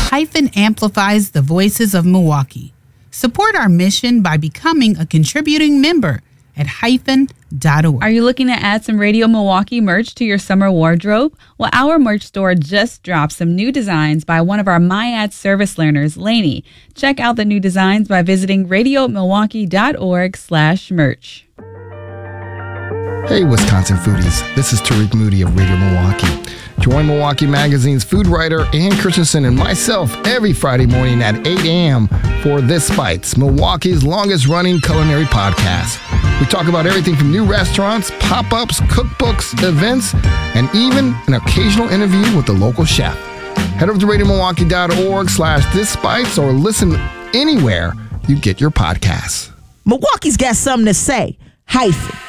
Hyphen amplifies the voices of Milwaukee. Support our mission by becoming a contributing member at hyphen.org. Are you looking to add some Radio Milwaukee merch to your summer wardrobe? Well, our merch store just dropped some new designs by one of our MyAd service learners, Lainey. Check out the new designs by visiting radiomilwaukee.org/merch. Hey, Wisconsin foodies. This is Tariq Moody of Radio Milwaukee. Join Milwaukee Magazine's food writer Ann Christensen and myself every Friday morning at 8 a.m. for This Bites, Milwaukee's longest-running culinary podcast. We talk about everything from new restaurants, pop-ups, cookbooks, events, and even an occasional interview with the local chef. Head over to radiomilwaukee.org/thisbites or listen anywhere you get your podcasts. Milwaukee's got something to say. Hyphen.